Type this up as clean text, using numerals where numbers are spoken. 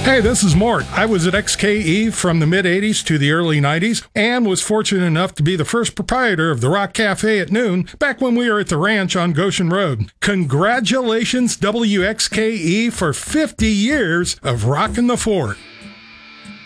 Hey, this is Mort. I was at XKE from the mid-'80s to the early '90s and was fortunate enough to be the first proprietor of the Rock Cafe at noon back when we were at the ranch on Goshen Road. Congratulations, WXKE, for 50 years of rocking the fort.